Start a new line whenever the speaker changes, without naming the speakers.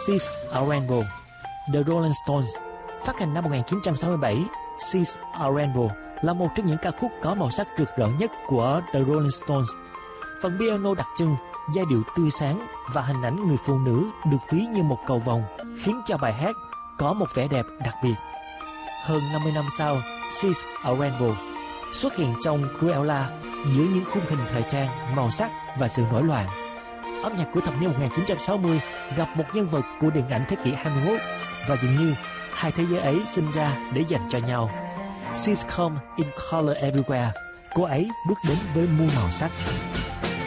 Seas a Rainbow, The Rolling Stones. Phát hành năm 1967, Seas a Rainbow là một trong những ca khúc có màu sắc rực rỡ nhất của The Rolling Stones. Phần piano đặc trưng, giai điệu tươi sáng và hình ảnh người phụ nữ được ví như một cầu vồng khiến cho bài hát có một vẻ đẹp đặc biệt. Hơn 50 năm sau, Seas a Rainbow xuất hiện trong Cruella giữa những khung hình thời trang, màu sắc và sự nổi loạn. Âm nhạc của thập niên 1960 gặp một nhân vật của điện ảnh thế kỷ 21 và dường như hai thế giới ấy sinh ra để dành cho nhau. She's come in color everywhere. Cô ấy bước đến với muôn màu sắc.